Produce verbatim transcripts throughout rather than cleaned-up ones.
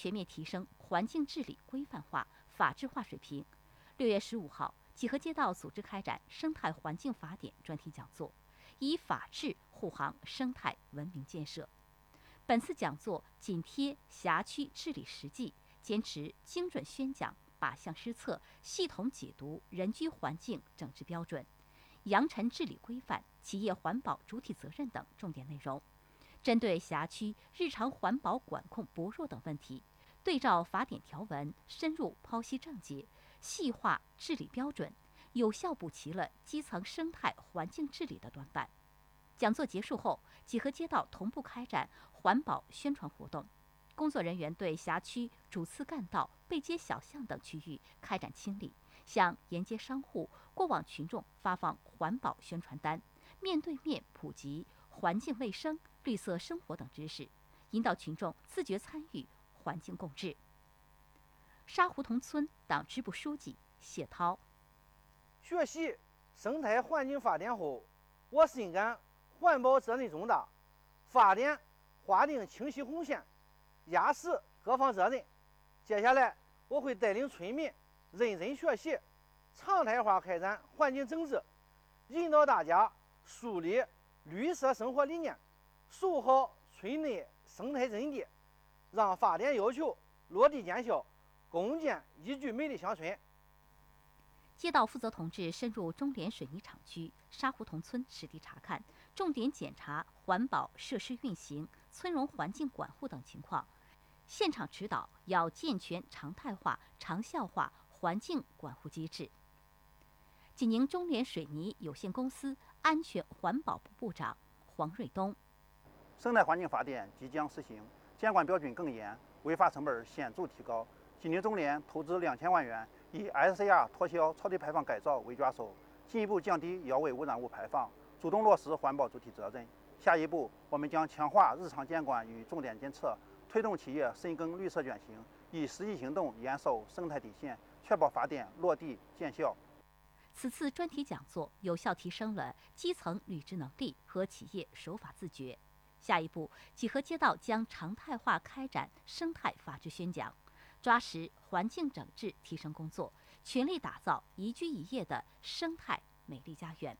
全面提升环境治理规范化、法治化水平。六月十五号，济河街道组织开展生态环境法典专题讲座，以法治护航生态文明建设。本次讲座紧贴辖区治理实际，坚持精准宣讲、靶向施策、系统解读人居环境整治标准、扬尘治理规范、企业环保主体责任等重点内容。针对辖区日常环保管控薄弱等问题，对照法典条文，深入剖析症结，细化治理标准，有效补齐了基层生态环境治理的短板。讲座结束后，济河街道同步开展环保宣传活动，工作人员对辖区主次干道、背街小巷等区域开展清理，向沿街商户、过往群众发放环保宣传单，面对面普及环境卫生、绿色生活等知识，引导群众自觉参与环境共治。沙胡同村党支部书记谢涛： 学习生态环境法典后，我深感环保责任重大，法典划定清晰红线，压实各方责任。接下来，我会带领村民认真学习，常态化开展环境整治，引导大家树立绿色生活理念，守好村内生态阵地，让法典要求落地见效，共建宜居美丽乡村。 街道负责同志深入中联水泥厂区沙胡同村实地查看，重点检查环保设施运行、村容环境管护等情况，现场指导要健全常态化、长效化环境管护机制。济宁中联水泥有限公司安全环保部部长黄瑞东： 生态环境法典即将实行，监管标准更严，违法成本显著提高。济宁中联投资两千万元，以 S C R 脱硝草堆排放改造为抓手，进一步降低窑尾污染物排放，主动落实环保主体责任。下一步，我们将强化日常监管与重点监测，推动企业深耕绿色转型，以实际行动严守生态底线，确保法典落地见效。 此次专题讲座有效提升了基层履职能力和企业守法自觉。下一步，济河街道将常态化开展生态法治宣讲，抓实环境整治提升工作，全力打造宜居宜业的生态美丽家园。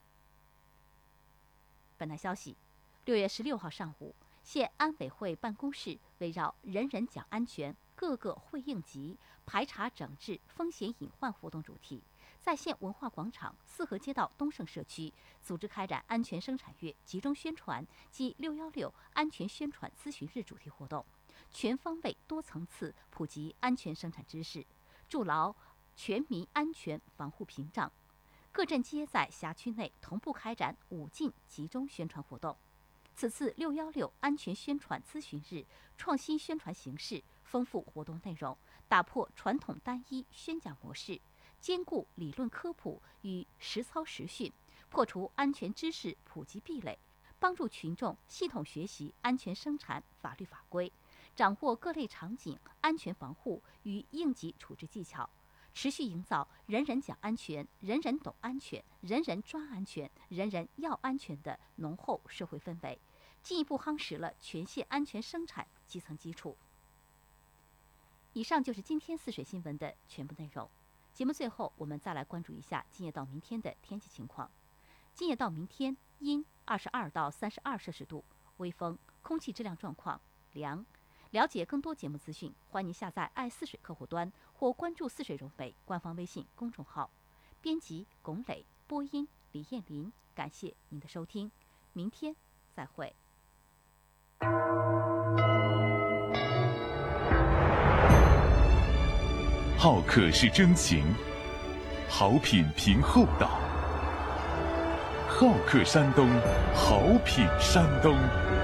本台消息，六月十六号上午，县安委会办公室围绕“人人讲安全，个个会应急，排查整治风险隐患”活动主题，在县文化广场四河街道东胜社区组织开展安全生产月集中宣传暨六一六安全宣传咨询日主题活动，全方位多层次普及安全生产知识，筑牢全民安全防护屏障。各镇街在辖区内同步开展五进集中宣传活动。此次六一六安全宣传咨询日创新宣传形式，丰富活动内容，打破传统单一宣讲模式，兼顾理论科普与实操实训，破除安全知识普及壁垒，帮助群众系统学习安全生产法律法规，掌握各类场景安全防护与应急处置技巧，持续营造人人讲安全、人人懂安全、人人抓安全、人人要安全的浓厚社会氛围，进一步夯实了全县安全生产基层基础。以上就是今天泗水新闻的全部内容。节目最后，我们再来关注一下今夜到明天的天气情况。今夜到明天，阴二十二到三十二摄氏度，微风，空气质量状况良。了解更多节目资讯，欢迎下载爱泗水客户端或关注泗水融北官方微信公众号。编辑龚磊，播音李艳林，感谢您的收听，明天再会。 好客是真情，好品凭厚道。好客山东，好品山东。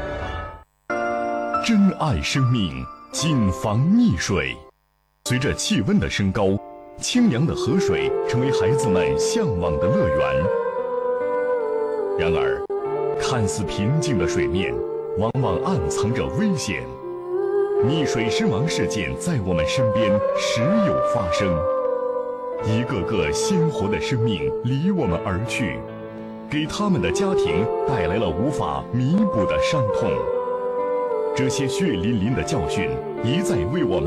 珍爱生命，谨防溺水。随着气温的升高，清凉的河水成为孩子们向往的乐园。然而，看似平静的水面，往往暗藏着危险。溺水身亡事件在我们身边时有发生，一个个鲜活的生命离我们而去，给他们的家庭带来了无法弥补的伤痛。这些血淋淋的教训一再为我们